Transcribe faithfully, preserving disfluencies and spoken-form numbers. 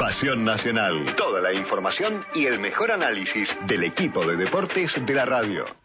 Pasión Nacional. Toda la información y el mejor análisis del equipo de deportes de la radio.